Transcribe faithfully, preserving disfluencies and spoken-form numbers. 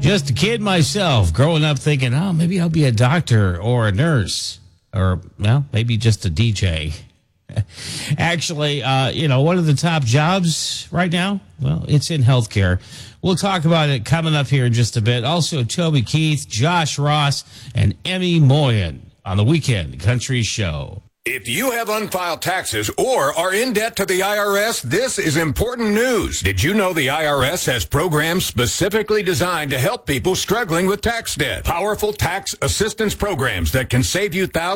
Just a kid myself, growing up thinking, oh, maybe I'll be a doctor or a nurse or, well, maybe just a D J. Actually, uh, you know, one of the top jobs right now, well, it's in healthcare. We'll talk about it coming up here in just a bit. Also, Toby Keith, Josh Ross, and Emmy Moyen on the Weekend Country Show. If you have unfiled taxes or are in debt to the I R S, this is important news. Did you know the I R S has programs specifically designed to help people struggling with tax debt? Powerful tax assistance programs that can save you thousands